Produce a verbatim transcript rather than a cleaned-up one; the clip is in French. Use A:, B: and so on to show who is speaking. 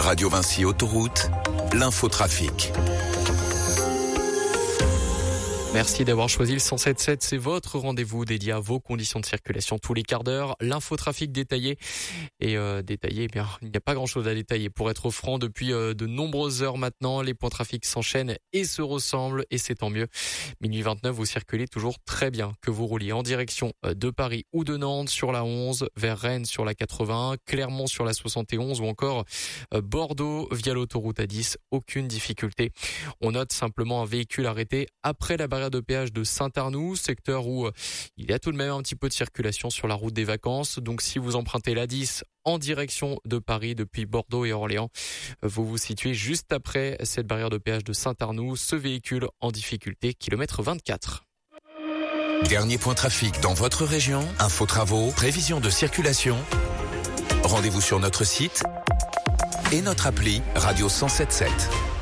A: Radio Vinci Autoroute, l'infotrafic.
B: Merci d'avoir choisi le cent sept virgule sept, c'est votre rendez-vous dédié à vos conditions de circulation tous les quarts d'heure. L'infotrafic détaillé et euh, détaillé, eh bien, il n'y a pas grand-chose à détailler. Pour être franc, depuis euh, de nombreuses heures maintenant, les points de trafic s'enchaînent et se ressemblent et c'est tant mieux. Minuit vingt-neuf, vous circulez toujours très bien, que vous rouliez en direction de Paris ou de Nantes sur la onze, vers Rennes sur la quatre-vingt-un, Clermont sur la soixante et onze ou encore euh, Bordeaux via l'autoroute A dix. Aucune difficulté. On note simplement un véhicule arrêté après la barrière de péage de Saint-Arnoux, secteur où il y a tout de même un petit peu de circulation sur la route des vacances. Donc si vous empruntez l'A dix en direction de Paris depuis Bordeaux et Orléans, vous vous situez juste après cette barrière de péage de Saint-Arnoux. Ce véhicule en difficulté, kilomètre vingt-quatre.
A: Dernier point trafic dans votre région, info travaux, prévision de circulation. Rendez-vous sur notre site et notre appli Radio cent sept virgule sept.